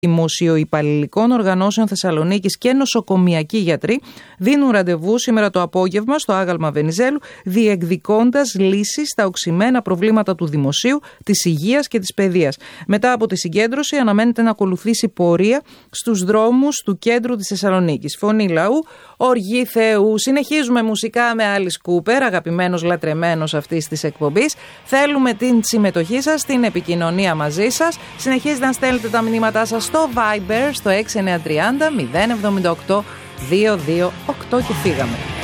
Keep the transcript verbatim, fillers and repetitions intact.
Δημοσιοϊπαλληλικών Οργανώσεων Θεσσαλονίκης και νοσοκομιακοί γιατροί δίνουν ραντεβού σήμερα το απόγευμα στο άγαλμα Βενιζέλου, διεκδικώντας λύσεις στα οξυμένα προβλήματα του δημοσίου, της υγείας και της παιδείας. Μετά από τη συγκέντρωση, αναμένεται να ακολουθήσει πορεία στους δρόμους του κέντρου της Θεσσαλονίκης. Φωνή λαού, οργή Θεού. Συνεχίζουμε μουσικά με Alice Cooper, αγαπημένος λατρεμένος αυτής της εκπομπής. Θέλουμε την συμμετοχή σας, την επικοινωνία μαζί σας. Συνεχίζετε να στέλνετε τα μηνύματά σας στο Viber στο έξι εννιά τρία μηδέν εβδομήντα οκτώ δύο δύο οκτώ και φύγαμε.